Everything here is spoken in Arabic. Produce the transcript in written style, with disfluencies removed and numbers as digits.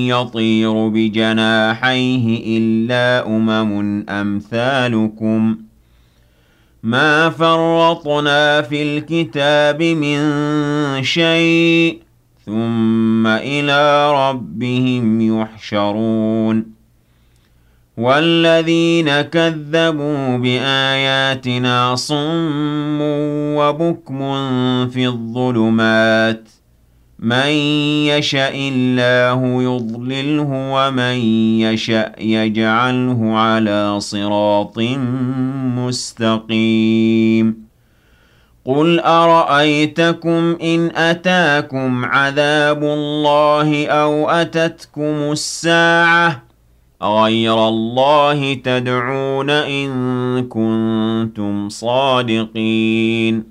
يطير بجناحيه إلا أمثالكم ما فرطنا في الكتاب من شيء ثم إلى ربهم يحشرون والذين كذبوا بآياتنا صم وبكم في الظلمات من يشاء الله يضلله ومن يشاء يجعله على صراط مستقيم قل أرأيتكم إن أتاكم عذاب الله أو أتتكم الساعة غير الله تدعون إن كنتم صادقين